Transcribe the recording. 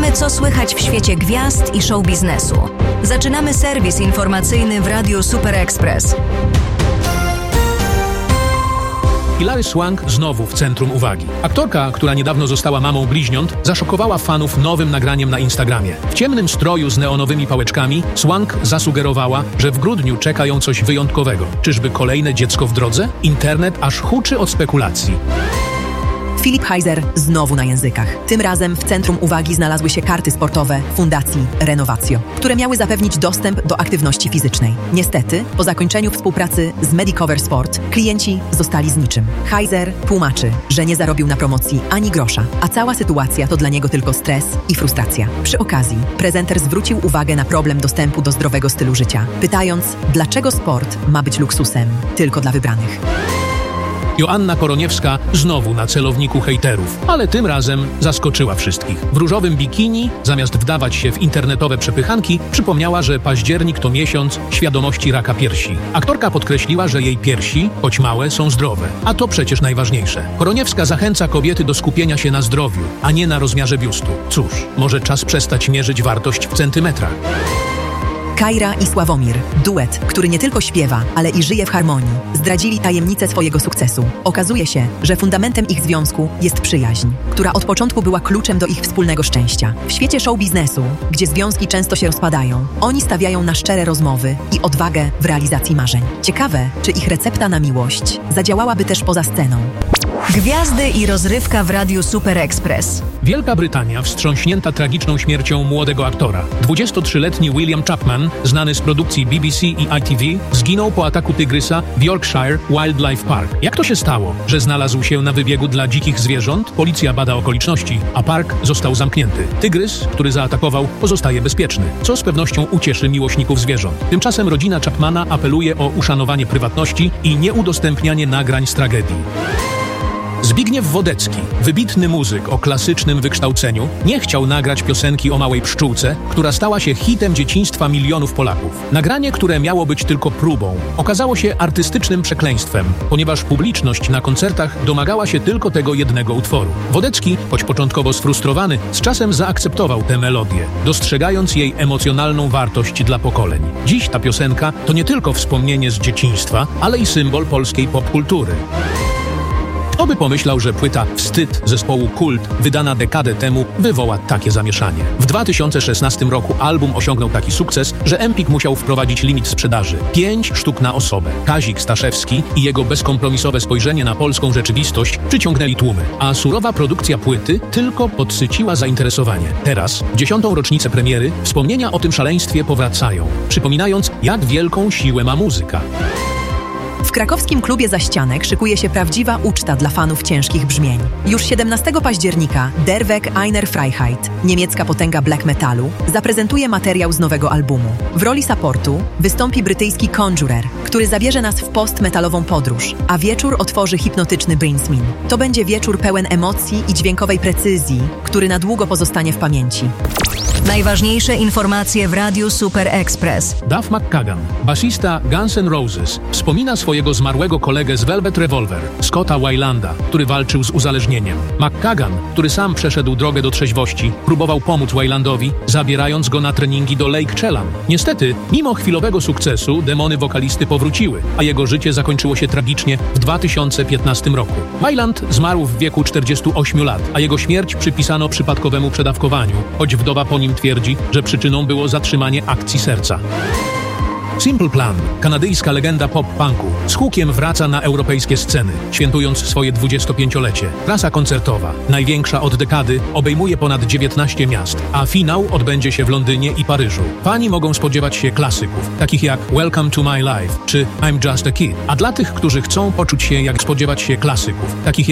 Wiemy, co słychać w świecie gwiazd i show biznesu. Zaczynamy serwis informacyjny w Radiu Super Express. Hilary Swank znowu w centrum uwagi. Aktorka, która niedawno została mamą bliźniąt, zaszokowała fanów nowym nagraniem na Instagramie. W ciemnym stroju z neonowymi pałeczkami Swank zasugerowała, że w grudniu czeka ją coś wyjątkowego. Czyżby kolejne dziecko w drodze? Internet aż huczy od spekulacji. Filip Heiser znowu na językach. Tym razem w centrum uwagi znalazły się karty sportowe Fundacji Renovatio, które miały zapewnić dostęp do aktywności fizycznej. Niestety, po zakończeniu współpracy z Medicover Sport, klienci zostali z niczym. Heiser tłumaczy, że nie zarobił na promocji ani grosza, a cała sytuacja to dla niego tylko stres i frustracja. Przy okazji, prezenter zwrócił uwagę na problem dostępu do zdrowego stylu życia, pytając, dlaczego sport ma być luksusem tylko dla wybranych. Joanna Koroniewska znowu na celowniku hejterów, ale tym razem zaskoczyła wszystkich. W różowym bikini, zamiast wdawać się w internetowe przepychanki, przypomniała, że październik to miesiąc świadomości raka piersi. Aktorka podkreśliła, że jej piersi, choć małe, są zdrowe, a to przecież najważniejsze. Koroniewska zachęca kobiety do skupienia się na zdrowiu, a nie na rozmiarze biustu. Cóż, może czas przestać mierzyć wartość w centymetrach. Kajra i Sławomir, duet, który nie tylko śpiewa, ale i żyje w harmonii, zdradzili tajemnicę swojego sukcesu. Okazuje się, że fundamentem ich związku jest przyjaźń, która od początku była kluczem do ich wspólnego szczęścia. W świecie show biznesu, gdzie związki często się rozpadają, oni stawiają na szczere rozmowy i odwagę w realizacji marzeń. Ciekawe, czy ich recepta na miłość zadziałałaby też poza sceną. Gwiazdy i rozrywka w Radiu Super Express. Wielka Brytania wstrząśnięta tragiczną śmiercią młodego aktora. 23-letni William Chapman, znany z produkcji BBC i ITV, zginął po ataku tygrysa w Yorkshire Wildlife Park. Jak to się stało, że znalazł się na wybiegu dla dzikich zwierząt? Policja bada okoliczności, a park został zamknięty. Tygrys, który zaatakował, pozostaje bezpieczny, co z pewnością ucieszy miłośników zwierząt. Tymczasem rodzina Chapmana apeluje o uszanowanie prywatności i nieudostępnianie nagrań z tragedii. Zbigniew Wodecki, wybitny muzyk o klasycznym wykształceniu, nie chciał nagrać piosenki o małej pszczółce, która stała się hitem dzieciństwa milionów Polaków. Nagranie, które miało być tylko próbą, okazało się artystycznym przekleństwem, ponieważ publiczność na koncertach domagała się tylko tego jednego utworu. Wodecki, choć początkowo sfrustrowany, z czasem zaakceptował tę melodię, dostrzegając jej emocjonalną wartość dla pokoleń. Dziś ta piosenka to nie tylko wspomnienie z dzieciństwa, ale i symbol polskiej popkultury. Kto by pomyślał, że płyta Wstyd zespołu Kult, wydana dekadę temu, wywoła takie zamieszanie. W 2016 roku album osiągnął taki sukces, że Empik musiał wprowadzić limit sprzedaży. 5 sztuk na osobę. Kazik Staszewski i jego bezkompromisowe spojrzenie na polską rzeczywistość przyciągnęli tłumy, a surowa produkcja płyty tylko podsyciła zainteresowanie. Teraz, w 10. rocznicę premiery, wspomnienia o tym szaleństwie powracają, przypominając, jak wielką siłę ma muzyka. W krakowskim klubie Zaścianek szykuje się prawdziwa uczta dla fanów ciężkich brzmień. Już 17 października Der Weg einer Freiheit, niemiecka potęga black metalu, zaprezentuje materiał z nowego albumu. W roli supportu wystąpi brytyjski Conjurer, który zabierze nas w post-metalową podróż, a wieczór otworzy hipnotyczny Brinsmin. To będzie wieczór pełen emocji i dźwiękowej precyzji, który na długo pozostanie w pamięci. Najważniejsze informacje w Radiu Super Express. Duff McKagan, basista Guns N' Roses, wspomina swojego zmarłego kolegę z Velvet Revolver, Scotta Weilanda, który walczył z uzależnieniem. McKagan, który sam przeszedł drogę do trzeźwości, próbował pomóc Weilandowi, zabierając go na treningi do Lake Chelan. Niestety, mimo chwilowego sukcesu, demony wokalisty powróciły, a jego życie zakończyło się tragicznie w 2015 roku. Weiland zmarł w wieku 48 lat, a jego śmierć przypisano przypadkowemu przedawkowaniu, choć wdowa po nim twierdzi, że przyczyną było zatrzymanie akcji serca. Simple Plan, kanadyjska legenda pop-punku, z hukiem wraca na europejskie sceny, świętując swoje 25-lecie. Trasa koncertowa, największa od dekady, obejmuje ponad 19 miast, a finał odbędzie się w Londynie i Paryżu. Fani mogą spodziewać się klasyków, takich jak Welcome to My Life czy I'm Just a Kid. A dla tych, którzy chcą poczuć się jak spodziewać się klasyków, takich jak